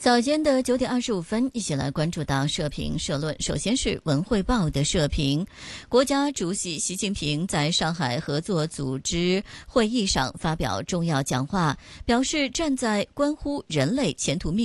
早间的9点25分，一起来关注到社评社论。首先是文汇报的社评，国家主席习近平在上海合作组织会议上发表重要讲话，表示站在关乎人类前途命